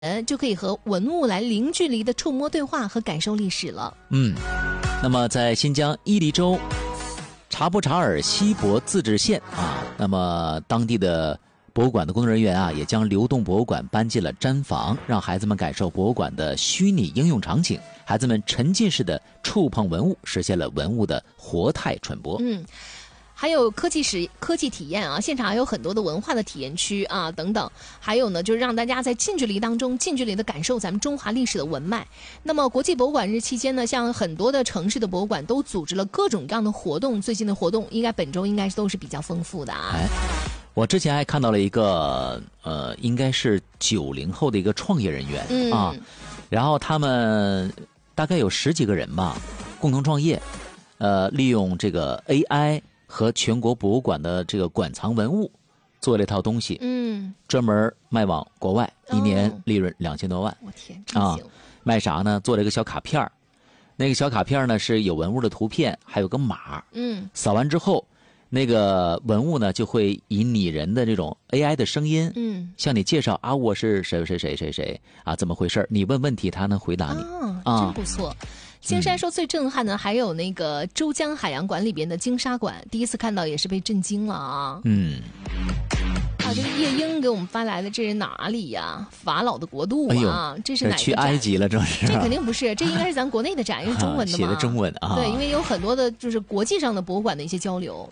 就可以和文物来零距离的触摸对话和感受历史了。 那么在新疆伊犁州察布查尔西博自治县那么当地的博物馆的工作人员也将流动博物馆搬进了毡房，让孩子们感受博物馆的虚拟应用场景，孩子们沉浸式的触碰文物，实现了文物的活态传播。 还有科技体验现场还有很多的文化的体验区等等，还有呢，就是让大家在近距离的感受咱们中华历史的文脉。那么国际博物馆日期间呢，像很多的城市的博物馆都组织了各种各样的活动，最近的活动本周应该都是比较丰富的我之前还看到了一个应该是90后的一个创业人员然后他们大概有10几个人吧，共同创业，利用这个 AI 和全国博物馆的这个馆藏文物做了一套东西，专门卖往国外，一年利润2000多万。 我天，真行！ 卖啥呢？做了一个小卡片，那个小卡片呢是有文物的图片，还有个码，扫完之后。那个文物呢，就会以拟人的这种 AI 的声音，向你介绍我是谁怎么回事？你问问题，他能回答你。 真不错。金山说最震撼的还有那个珠江海洋馆里边的鲸鲨馆，第一次看到也是被震惊了这个夜莺给我们发来的，这是哪里呀？法老的国度这是哪一个展？ 去埃及了，这是？ 这肯定不是，这应该是咱国内的展，是中文的嘛？ 写的中文对，因为有很多的就是国际上的博物馆的一些交流。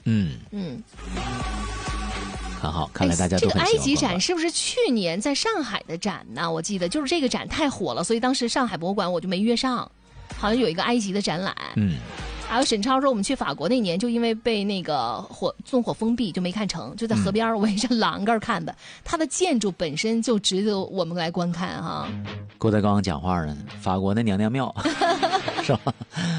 很好，看来大家都很喜欢。 这个埃及展是不是去年在上海的展呢？我记得就是这个展太火了，所以当时上海博物馆我就没约上，好像有一个埃及的展览。还有沈超说我们去法国那年就因为被那个纵火封闭就没看成，就在河边围着栏杆看的，它的建筑本身就值得我们来观看郭德纲讲话呢，法国的娘娘庙是吧？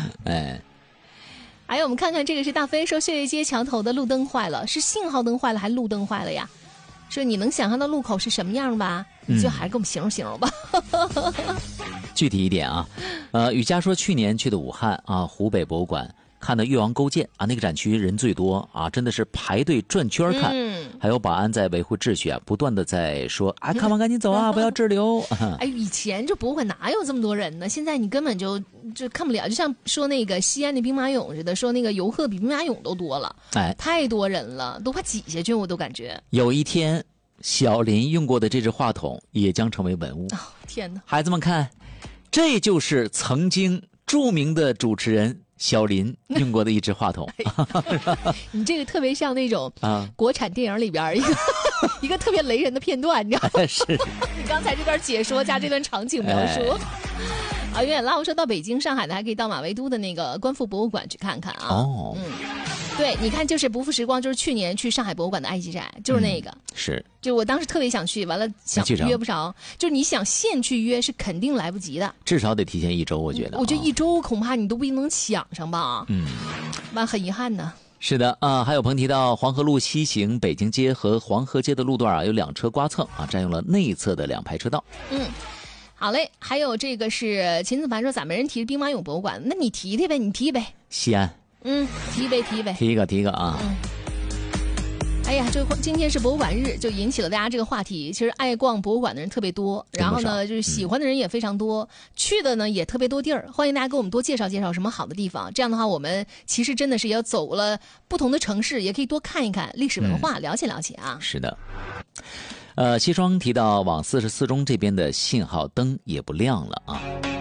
还有我们看看这个是大飞说血月街桥头的路灯坏了，是信号灯坏了还是路灯坏了呀？说你能想象到路口是什么样吧？你就还是给我们形容形容吧。 具体一点雨佳说去年去的武汉湖北博物馆看的越王勾践那个展区人最多真的是排队转圈看，还有保安在维护秩序不断的在说看完赶紧走不要滞留。 以前这博物馆哪有这么多人呢？现在你根本就看不了，就像说那个西安的兵马俑似的，说那个游客比兵马俑都多了，太多人了，都快挤下去，我都感觉。 有一天小林用过的这只话筒也将成为文物。 天哪！ 孩子们看，这就是曾经著名的主持人小林用过的一只话筒。 你这个特别像那种国产电影里边一个特别雷人的片段，你知道吗？ 是。 你刚才这段解说加这段场景描述。远远拉我说到北京、上海的还可以到马未都的那个观复博物馆去看看对，你看就是不负时光，就是去年去上海博物馆的埃及展，就是那个是。 就我当时特别想去，完了想约不着，就是你想现去约是肯定来不及的， 至少得提前1周，我觉得。 我觉得1周恐怕你都不一定能抢上吧。完很遗憾呢。 是的还有朋友提到黄河路西行北京街和黄河街的路段有2车刮蹭占用了内侧的2排车道。 好嘞，还有这个是秦子凡说咱们人提兵马俑博物馆，那你提呗，你提呗。 西安。 提呗。 提一个哎呀，今天是博物馆日，就引起了大家这个话题。其实爱逛博物馆的人特别多，然后呢，就是喜欢的人也非常多，去的呢也特别多地儿。欢迎大家给我们多介绍介绍什么好的地方。这样的话，我们其实真的是也走了不同的城市，也可以多看一看历史文化，了解了解是的。西双提到往44中这边的信号灯也不亮了